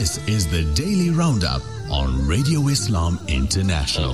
This is the Daily Roundup on Radio Islam International.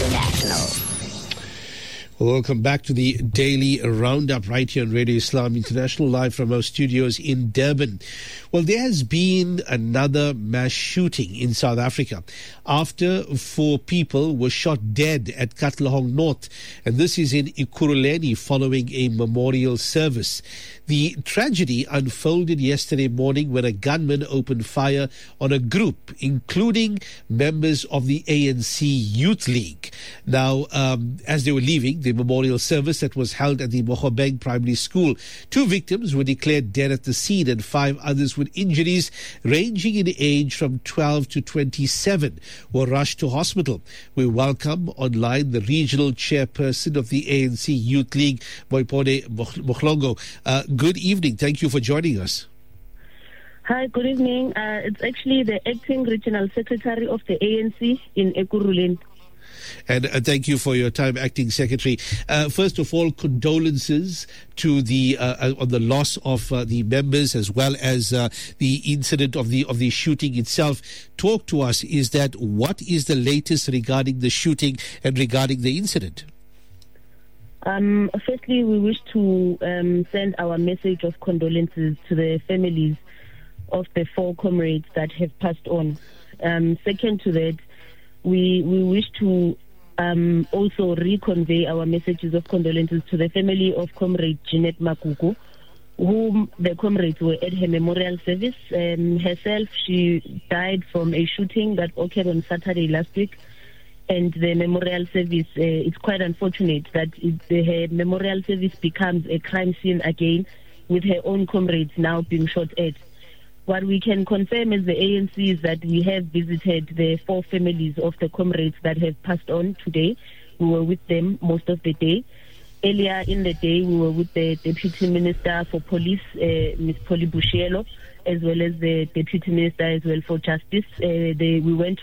Welcome back to the Daily Roundup right here on Radio Islam International, live from our studios in Durban. Well, there has been another mass shooting in South Africa after 4 people were shot dead at Katlehong North, and this is in Ekurhuleni following a memorial service. The tragedy unfolded yesterday morning when a gunman opened fire on a group, including members of the ANC Youth League. Now, as they were leaving the memorial service that was held at the Mohobeng Primary School, 2 victims were declared dead at the scene and 5 others with injuries ranging in age from 12 to 27 were rushed to hospital. We welcome online the regional chairperson of the ANC Youth League, Moipone Mohlongo. Good evening. Thank you for joining us. Hi, good evening. It's actually the acting regional secretary of the ANC in Ekurhuleni. And thank you for your time, Acting Secretary. First of all, condolences to the on the loss of the members as well as the incident of the shooting itself. Talk to us. What is the latest regarding the shooting and regarding the incident? Firstly, we wish to send our message of condolences to the families of the 4 comrades that have passed on. Second to that, we wish to also reconvey our messages of condolences to the family of Comrade Jeanette Makuku, whom the comrades were at her memorial service. Herself, she died from a shooting that occurred on Saturday last week. And the memorial service, it's quite unfortunate that her memorial service becomes a crime scene again, with her own comrades now being shot at. What we can confirm as the ANC is that we have visited the 4 families of the comrades that have passed on today. We were with them most of the day. Earlier in the day, we were with the Deputy Minister for Police, Ms. Polly Bushielo, as well as the Deputy Minister as well for Justice. We went